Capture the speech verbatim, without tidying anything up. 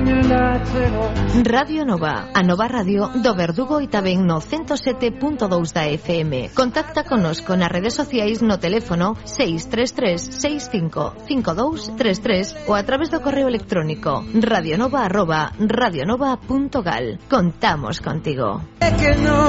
Radio Nova, a nova radio do Verdugo e tamén no ciento sete punto dous da F M. Contacta connosco nas redes sociais no teléfono seis tres tres seis cinco cinco dous tres tres ou a través do correo electrónico radionova arroba radionova punto gal. Contamos contigo.